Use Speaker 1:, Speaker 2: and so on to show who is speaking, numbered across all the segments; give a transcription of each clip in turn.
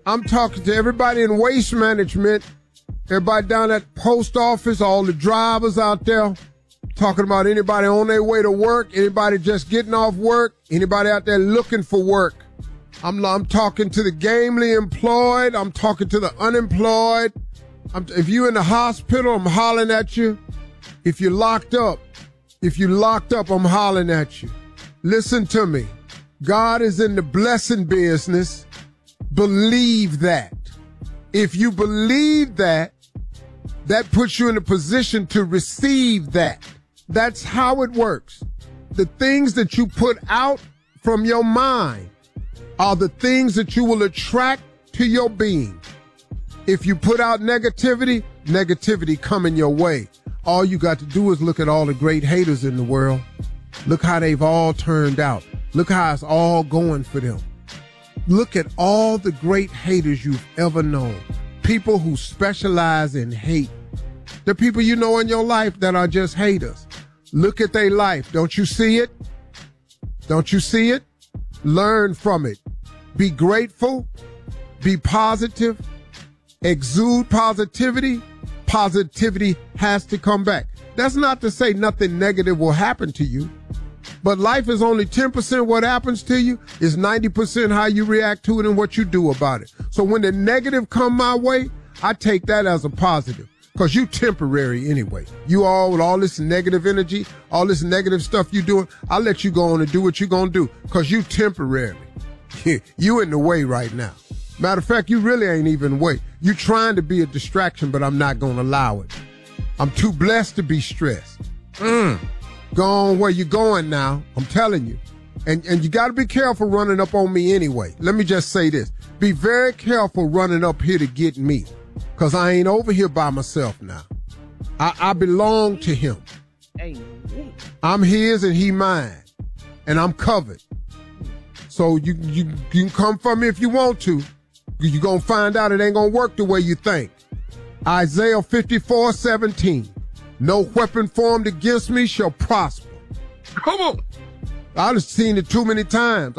Speaker 1: I'm talking to everybody in waste management, everybody down at post office, all the drivers out there, talking about anybody on their way to work, anybody just getting off work, anybody out there looking for work. I'm talking to the gamely employed. I'm talking to the unemployed. If you're in the hospital, I'm hollering at you. If you're locked up, I'm hollering at you. Listen to me. God is in the blessing business. Believe that. If you believe that, that puts you in a position to receive that. That's how it works. The things that you put out from your mind are the things that you will attract to your being. If you put out negativity, negativity coming your way. All you got to do is look at all the great haters in the world. Look how they've all turned out. Look how it's all going for them. Look at all the great haters you've ever known. People who specialize in hate. The people you know in your life that are just haters. Look at their life. Don't you see it? Don't you see it? Learn from it. Be grateful. Be positive. Exude positivity. Positivity has to come back. That's not to say nothing negative will happen to you, but life is only 10% what happens to you. It's 90% how you react to it and what you do about it. So when the negative come my way, I take that as a positive because you temporary anyway. You all with all this negative energy, all this negative stuff you doing, I'll let you go on and do what you're going to do because you temporary. You in the way right now. Matter of fact, you really ain't even way. You trying to be a distraction, but I'm not going to allow it. I'm too blessed to be stressed. Go on where you going now. I'm telling you. And you got to be careful running up on me anyway. Let me just say this. Be very careful running up here to get me. Because I ain't over here by myself now. I belong to him. I'm his and he mine. And I'm covered. So you can come for me if you want to. You're going to find out it ain't going to work the way you think. Isaiah 54:17. No weapon formed against me shall prosper. Come on. I done seen it too many times.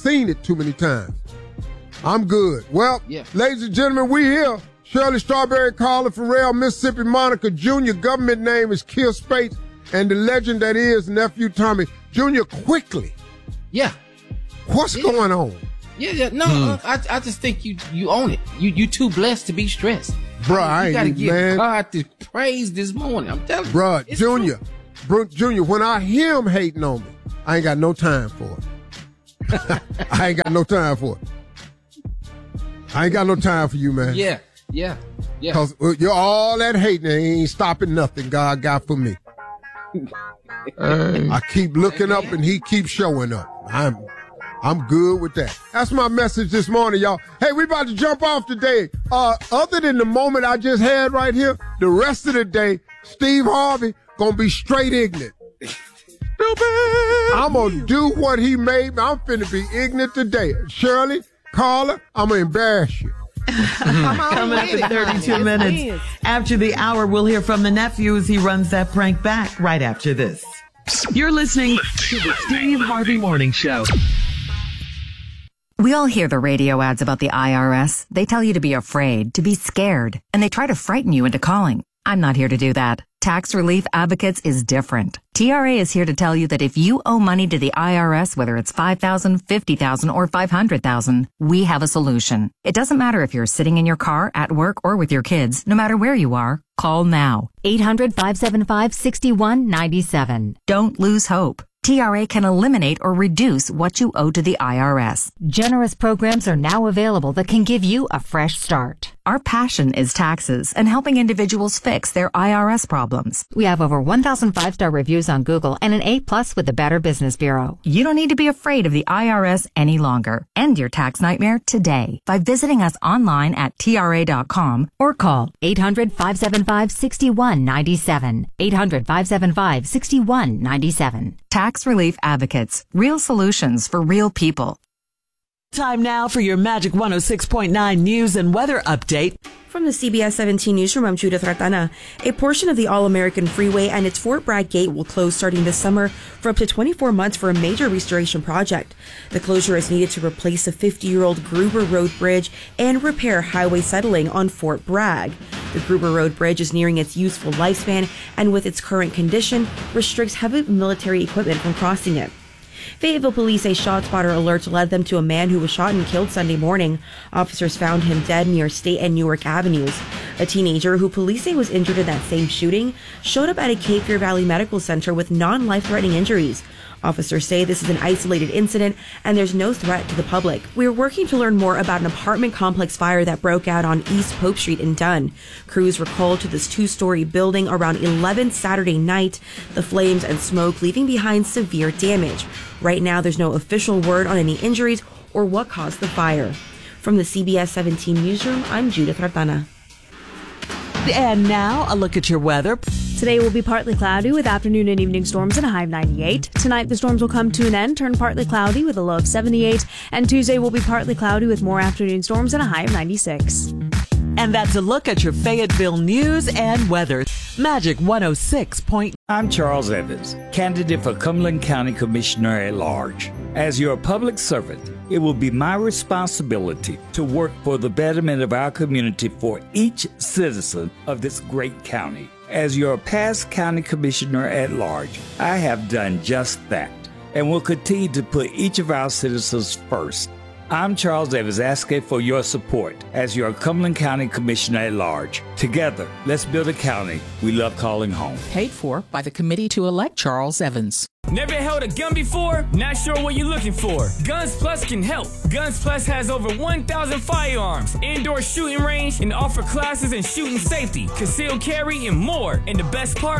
Speaker 1: I'm good. Well, Ladies and gentlemen, we here. Shirley Strawberry, Carla Farrell, Mississippi Monica Jr. Government name is Kill Spates. And the legend that is Nephew Tommy. Junior, quickly.
Speaker 2: Yeah.
Speaker 1: What's going on?
Speaker 2: No, I just think you own it. You too blessed to be stressed.
Speaker 1: Bruh,
Speaker 2: you gotta give God the praise this morning. I'm telling you.
Speaker 1: Bruh, Junior, when I hear him hating on me, I ain't got no time for it. I ain't got no time for you, man.
Speaker 2: Yeah.
Speaker 1: Because you're all that hating and ain't stopping nothing God got for me. I keep looking up and he keeps showing up. I'm good with that. That's my message this morning, y'all. Hey, we about to jump off today. Other than the moment I just had right here, the rest of the day, Steve Harvey gonna be straight ignorant. I'm gonna do what he made me. I'm finna be ignorant today. Shirley, Carla, I'm gonna embarrass you.
Speaker 3: Coming up in 32 minutes. After the hour, we'll hear from the nephew as he runs that prank back right after this. You're listening to the Steve Harvey Morning Show.
Speaker 4: We all hear the radio ads about the IRS. They tell you to be afraid, to be scared, and they try to frighten you into calling. I'm not here to do that. Tax Relief Advocates is different. TRA is here to tell you that if you owe money to the IRS, whether it's $5,000, $50,000, or $500,000, we have a solution. It doesn't matter if you're sitting in your car, at work, or with your kids. No matter where you are, call now. 800-575-6197. Don't lose hope. TRA can eliminate or reduce what you owe to the IRS.
Speaker 5: Generous programs are now available that can give you a fresh start.
Speaker 4: Our passion is taxes and helping individuals fix their IRS problems.
Speaker 5: We have over 1,000 5-star reviews on Google and an A+ with the Better Business Bureau.
Speaker 4: You don't need to be afraid of the IRS any longer. End your tax nightmare today by visiting us online at TRA.com or call
Speaker 5: 800-575-6197. 800-575-6197.
Speaker 4: Tax Relief Advocates. Real solutions for real people.
Speaker 3: Time now for your Magic 106.9 news and weather update
Speaker 6: From the CBS 17 newsroom, I'm Judith Ratana. A portion of the All-American Freeway and its Fort Bragg Gate will close starting this summer for up to 24 months for a major restoration project. The closure is needed to replace a 50-year-old Gruber Road Bridge and repair highway settling on Fort Bragg. The Gruber Road Bridge is nearing its useful lifespan and with its current condition restricts heavy military equipment from crossing it. Fayetteville police say ShotSpotter alerts led them to a man who was shot and killed Sunday morning. Officers found him dead near State and Newark Avenues. A teenager who police say was injured in that same shooting showed up at a Cape Fear Valley Medical Center with non-life-threatening injuries. Officers say this is an isolated incident and there's no threat to the public. We're working to learn more about an apartment complex fire that broke out on East Pope Street in Dunn. Crews were called to this two-story building around 11 Saturday night. The flames and smoke leaving behind severe damage. Right now, there's no official word on any injuries or what caused the fire. From the CBS 17 newsroom, I'm Judith Ratana.
Speaker 3: And now, a look at your weather.
Speaker 7: Today will be partly cloudy with afternoon and evening storms and a high of 98. Tonight, the storms will come to an end, turn partly cloudy with a low of 78. And Tuesday will be partly cloudy with more afternoon storms and a high of 96.
Speaker 3: And that's a look at your Fayetteville news and weather. Magic 106.
Speaker 8: I'm Charles Evans, candidate for Cumberland County Commissioner at Large. As your public servant, it will be my responsibility to work for the betterment of our community for each citizen of this great county. As your past county commissioner at large, I have done just that and will continue to put each of our citizens first. I'm Charles Evans, asking for your support as your Cumberland County Commissioner at Large. Together, let's build a county we love calling home.
Speaker 9: Paid for by the committee to elect Charles Evans.
Speaker 10: Never held a gun before? Not sure what you're looking for? Guns Plus can help. Guns Plus has over 1,000 firearms, indoor shooting range, and offer classes in shooting safety, concealed carry, and more. And the best part?